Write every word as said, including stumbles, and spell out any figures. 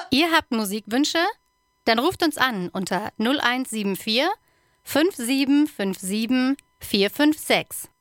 Ihr habt Musikwünsche? Dann ruft uns an unter null eins sieben vier fünf sieben fünf sieben vier fünf sechs.